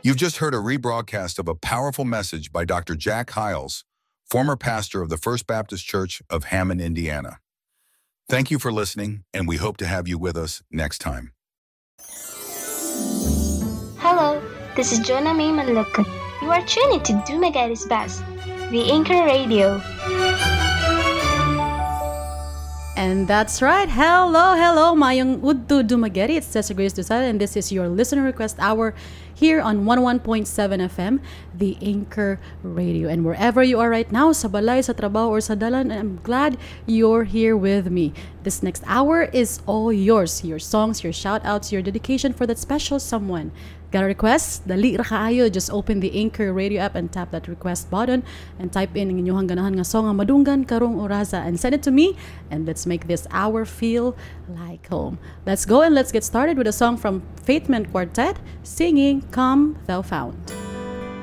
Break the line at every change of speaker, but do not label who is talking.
You've just heard a rebroadcast of a powerful message by Dr. Jack Hiles, former pastor of the First Baptist Church of Hammond, Indiana. Thank you for listening, and we hope to have you with us next time.
Hello, this is Jonah May Manlukut. You are tuning to Dumaguete Best, the Anchor Radio.
And that's right. Hello, Mayong Udtu Dumaguete. It's Cesar Grace Dusal, and this is your listener request hour here on 101.7 FM, the Anchor Radio. And wherever you are right now, sa balay, sa trabaho, or sa dalan, I'm glad you're here with me. This next hour is all yours. Your songs, your shout-outs, your dedication for that special someone. Got a request? Dali ra kaayo. Just open the Anchor Radio app and tap that request button and type in ang inyong ganahan nga song nga madunggan karong oraza and send it to me, and let's make this hour feel like home. Let's go and let's get started with a song from Faithman Quartet singing Come Thou Fount.